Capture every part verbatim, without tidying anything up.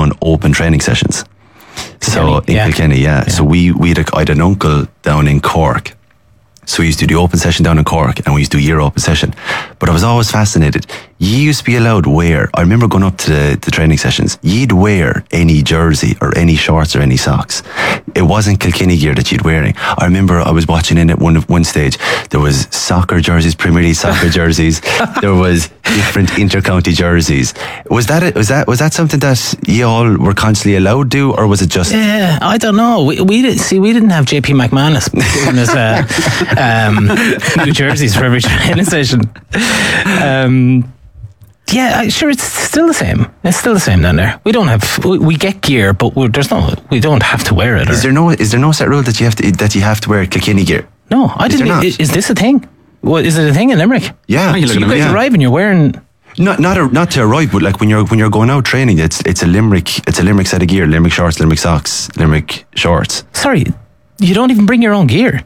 run open training sessions. So in yeah. Kilkenny, yeah. yeah. So we we had a, I had an uncle down in Cork. So we used to do the open session down in Cork, and we used to do year open session. But I was always fascinated. You used to be allowed to wear, I remember going up to the, the training sessions, you'd wear any jersey or any shorts or any socks. It wasn't Kilkenny gear that you'd wearing. I remember I was watching in at one one stage, there was soccer jerseys, Premier League soccer jerseys. There was different inter-county jerseys. Was that it? Was that was that something that you all were constantly allowed to do, or was it just? Yeah, I don't know. We we didn't see. We didn't have J P McManus giving us uh, um, new jerseys for every training session. Um, yeah, sure. It's still the same. It's still the same down there. We don't have. We, we get gear, but we're, there's no. We don't have to wear it. Or, is there no? Is there no set rule that you have to that you have to wear Kilkenny gear? No, I is didn't. Is, is this a thing? What is it a thing in Limerick? Yeah, so you them, guys yeah. arrive and you're wearing. Not not a, not to arrive, but like when you're when you're going out training, it's it's a Limerick it's a Limerick set of gear, Limerick shorts, Limerick socks, Limerick shorts. Sorry, you don't even bring your own gear.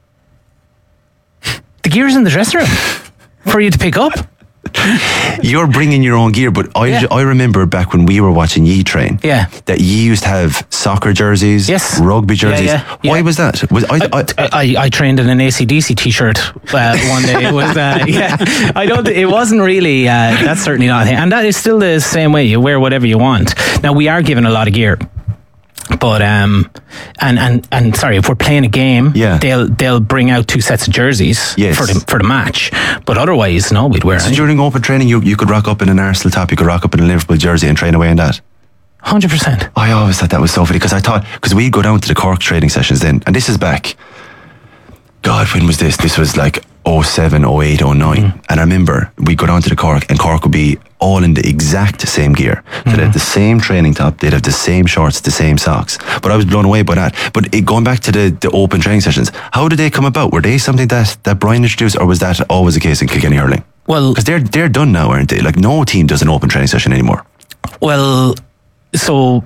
The gear's in the dressing room for you to pick up. You're bringing your own gear, but I Yeah. I remember back when we were watching ye train, Yeah. that ye used to have soccer jerseys, Yes. rugby jerseys. Yeah, yeah, Why yeah. was that? Was I, I, I, I, I trained in an A C D C t-shirt uh, one day. It was, uh, yeah, I don't. It wasn't really. Uh, that's certainly not a thing, and that is still the same way. You wear whatever you want. Now we are given a lot of gear, but um, and and and sorry, if we're playing a game, Yeah. they'll they'll bring out two sets of jerseys Yes. for the for the match. But otherwise, no, we'd wear so it. during open training, you you could rock up in an Arsenal top, you could rock up in a Liverpool jersey and train away in that. Hundred percent. I always thought that was so funny because I thought because we'd go down to the Cork training sessions then, and this is back. God, when was this? This was like oh seven, oh eight, oh nine. Mm-hmm. And I remember we'd go down to the Cork, and Cork would be all in the exact same gear. So they'd have the same training top, they'd have the same shorts, the same socks. But I was blown away by that. But it, going back to the, the open training sessions, how did they come about? Were they something that, that Brian introduced, or was that always the case in Kilkenny hurling? Well, Because they're, they're done now, aren't they? Like no team does an open training session anymore. Well, so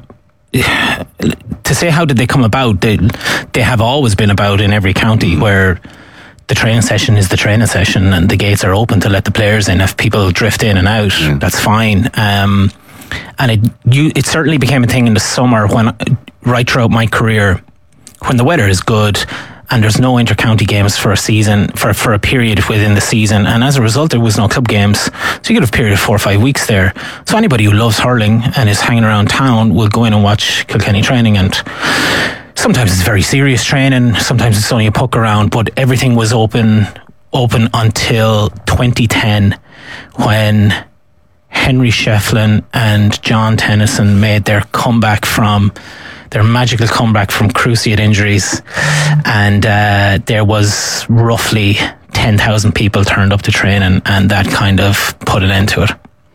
to say how did they come about, they they have always been about in every county where the training session is the training session and the gates are open to let the players in. If people drift in and out, Yeah. that's fine. Um, and it you it certainly became a thing in the summer when right throughout my career, when the weather is good and there's no inter-county games for a season, for, for a period within the season. And as a result, there was no club games. So you could have a period of four or five weeks there. So anybody who loves hurling and is hanging around town will go in and watch Kilkenny training. And sometimes it's very serious training. Sometimes it's only a puck around. But everything was open, open until twenty ten when Henry Shefflin and John Tennyson made their comeback from their magical comeback from cruciate injuries, and uh, there was roughly ten thousand people turned up to training, and that kind of put an end to it.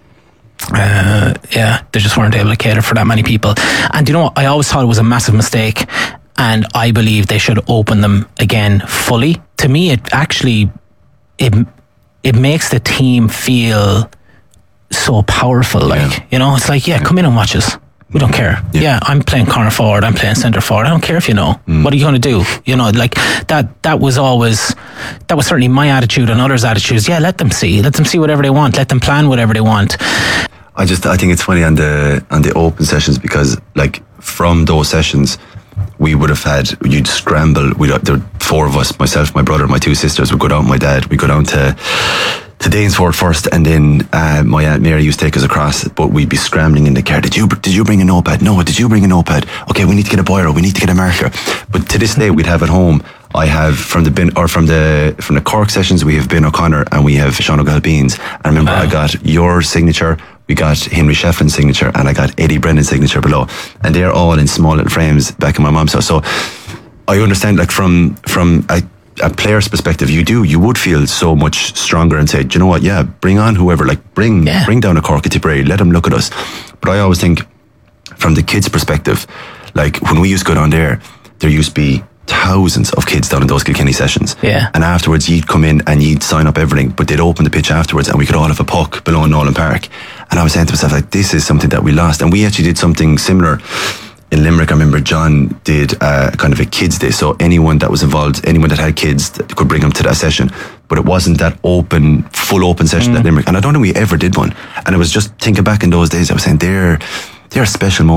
Uh, yeah, they just weren't able to cater for that many people. And you know what? I always thought it was a massive mistake, and I believe they should open them again fully. To me, it actually it it makes the team feel so powerful. Like, Yeah. you know, it's like, yeah, come in and watch us. We don't care. Yeah. Yeah, I'm playing corner forward. I'm playing centre forward. I don't care if you know. Mm. What are you going to do? You know, like that. That was always, that was certainly my attitude and others' attitudes. Yeah, let them see. Let them see whatever they want. Let them plan whatever they want. I just I think it's funny on the on the open sessions because like from those sessions we would have had you'd scramble. We'd there were four of us, myself, my brother, my two sisters. Would go down. My dad. We would go down to. to Danesford first, and then uh, my Aunt Mary used to take us across, but we'd be scrambling in the car. Did you did you bring a notepad? No, did you bring a notepad? Okay, we need to get a biro, we need to get a marker. But to this day, we'd have at home, I have from the bin, or from the from the Cork sessions, we have Ben O'Connor and we have Sean O'Galbeans. I remember Wow. I got your signature, we got Henry Shefflin's signature, and I got Eddie Brennan's signature below. And they're all in small little frames back in my mum's house. So I understand, like from from I a player's perspective, you do, you would feel so much stronger and say, do you know what, yeah, bring on whoever, like bring Yeah. bring down a Cork at Tipperary, let them look at us. But I always think from the kids' perspective, like when we used to go down there, there used to be thousands of kids down in those Kilkenny sessions. Yeah. And afterwards you'd come in and you'd sign up everything, but they'd open the pitch afterwards and we could all have a puck below Nolan Park. And I was saying to myself, like, this is something that we lost. And we actually did something similar in Limerick. I remember John did uh, kind of a kids day, so anyone that was involved, anyone that had kids, that could bring them to that session. But it wasn't that open, full open session Mm. at Limerick, and I don't think we ever did one. And I was just thinking back in those days, I was saying they're they're a special moment.